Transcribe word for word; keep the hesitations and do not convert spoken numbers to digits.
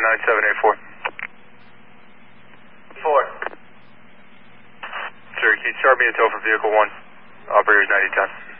nine seven eight four. Four. Sir, can you chart me a tow for vehicle one? Operators ninety ten.